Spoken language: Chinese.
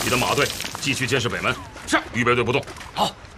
你的马队继续监视北门。是，预备队不动。 好。